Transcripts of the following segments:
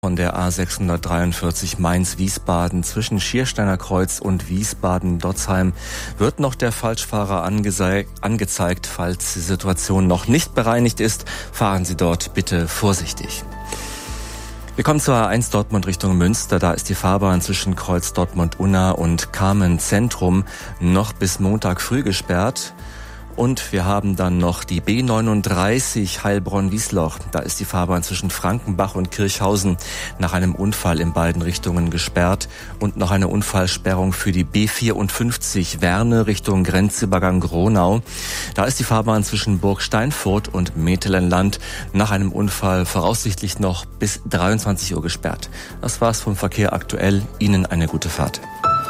Von der A643 Mainz-Wiesbaden zwischen Schiersteiner Kreuz und Wiesbaden-Dotzheim wird noch der Falschfahrer angezeigt. Falls die Situation noch nicht bereinigt ist, fahren Sie dort bitte vorsichtig. Wir kommen zur A1 Dortmund Richtung Münster. Da ist die Fahrbahn zwischen Kreuz Dortmund-Unna und Kamen-Zentrum noch bis Montag früh gesperrt. Und wir haben dann noch die B39 Heilbronn-Wiesloch. Da ist die Fahrbahn zwischen Frankenbach und Kirchhausen nach einem Unfall in beiden Richtungen gesperrt. Und noch eine Unfallsperrung für die B54 Werne Richtung Grenzübergang Gronau. Da ist die Fahrbahn zwischen Burg Steinfurt und Metelenland nach einem Unfall voraussichtlich noch bis 23 Uhr gesperrt. Das war's vom Verkehr aktuell. Ihnen eine gute Fahrt.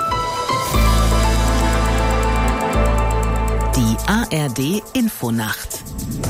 Die ARD Infonacht.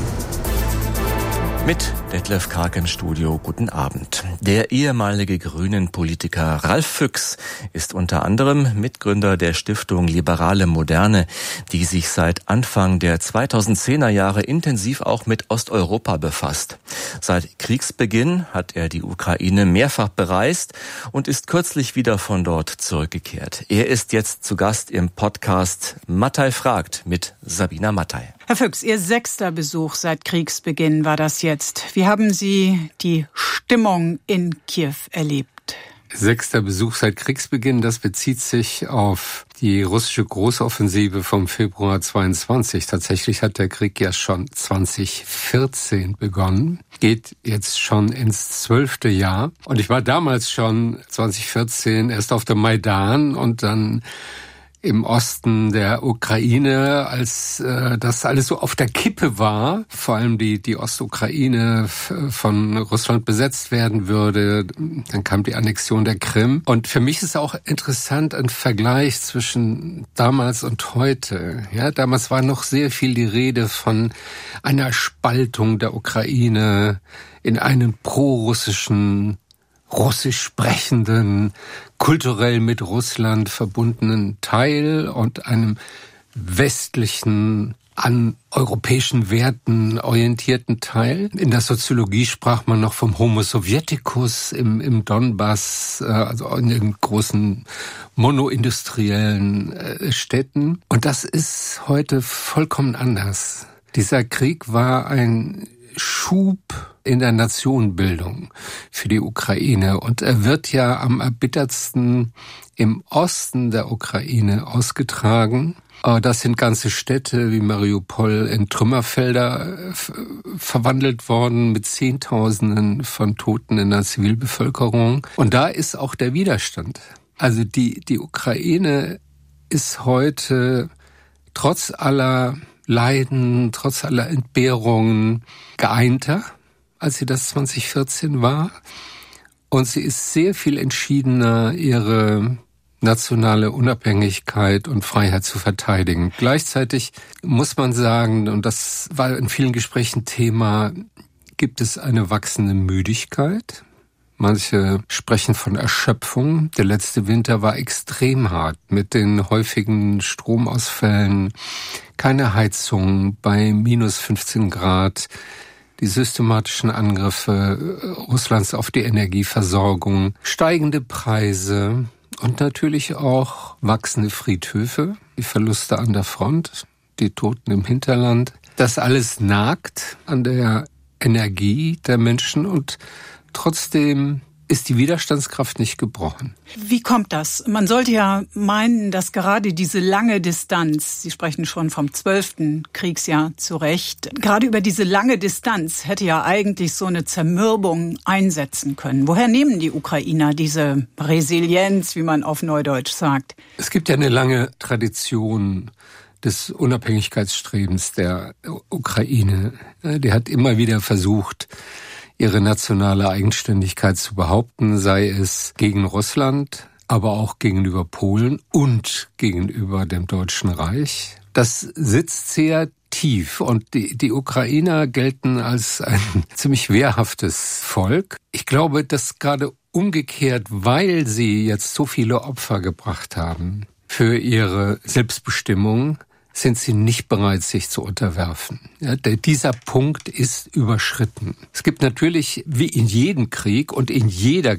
Mit Detlef Karg im Studio. Guten Abend. Der ehemalige Grünen-Politiker Ralf Füchs ist unter anderem Mitgründer der Stiftung Liberale Moderne, die sich seit Anfang der 2010er Jahre intensiv auch mit Osteuropa befasst. Seit Kriegsbeginn hat er die Ukraine mehrfach bereist und ist kürzlich wieder von dort zurückgekehrt. Er ist jetzt zu Gast im Podcast Mattei fragt mit Sabina Mattei. Herr Füchs, Ihr 6. Besuch seit Kriegsbeginn war das jetzt. Wie haben Sie die Stimmung in Kiew erlebt? 6. Besuch seit Kriegsbeginn, das bezieht sich auf die russische Großoffensive vom Februar 22. Tatsächlich hat der Krieg ja schon 2014 begonnen, geht jetzt schon ins 12. Jahr. Und ich war damals schon 2014 erst auf dem Maidan und dann im Osten der Ukraine, als das alles so auf der Kippe war, vor allem die Ostukraine von Russland besetzt werden würde. Dann kam die Annexion der Krim. Und für mich ist auch interessant ein Vergleich zwischen damals und heute. Ja, damals war noch sehr viel die Rede von einer Spaltung der Ukraine in einen prorussischen, russisch sprechenden, kulturell mit Russland verbundenen Teil und einem westlichen, an europäischen Werten orientierten Teil. In der Soziologie sprach man noch vom Homo Sovieticus im Donbass, also in den großen monoindustriellen Städten. Und das ist heute vollkommen anders. Dieser Krieg war ein Schub in der Nationenbildung für die Ukraine. Und er wird ja am erbittertsten im Osten der Ukraine ausgetragen. Das sind ganze Städte wie Mariupol in Trümmerfelder verwandelt worden mit Zehntausenden von Toten in der Zivilbevölkerung. Und da ist auch der Widerstand. Also die Ukraine ist heute trotz aller Leiden, trotz aller Entbehrungen geeinter, als sie das 2014 war. Und sie ist sehr viel entschiedener, ihre nationale Unabhängigkeit und Freiheit zu verteidigen. Gleichzeitig muss man sagen, und das war in vielen Gesprächen Thema, gibt es eine wachsende Müdigkeit. Manche sprechen von Erschöpfung. Der letzte Winter war extrem hart mit den häufigen Stromausfällen, keine Heizung bei minus 15 Grad, die systematischen Angriffe Russlands auf die Energieversorgung, steigende Preise und natürlich auch wachsende Friedhöfe, die Verluste an der Front, die Toten im Hinterland. Das alles nagt an der Energie der Menschen und trotzdem ist die Widerstandskraft nicht gebrochen. Wie kommt das? Man sollte ja meinen, dass gerade diese lange Distanz, Sie sprechen schon vom 12. Kriegsjahr zu Recht, gerade über diese lange Distanz hätte ja eigentlich so eine Zermürbung einsetzen können. Woher nehmen die Ukrainer diese Resilienz, wie man auf Neudeutsch sagt? Es gibt ja eine lange Tradition des Unabhängigkeitsstrebens der Ukraine. Die hat immer wieder versucht, ihre nationale Eigenständigkeit zu behaupten, sei es gegen Russland, aber auch gegenüber Polen und gegenüber dem Deutschen Reich. Das sitzt sehr tief und die Ukrainer gelten als ein ziemlich wehrhaftes Volk. Ich glaube, dass gerade umgekehrt, weil sie jetzt so viele Opfer gebracht haben für ihre Selbstbestimmung, sind sie nicht bereit, sich zu unterwerfen. Ja, dieser Punkt ist überschritten. Es gibt natürlich, wie in jedem Krieg und in jeder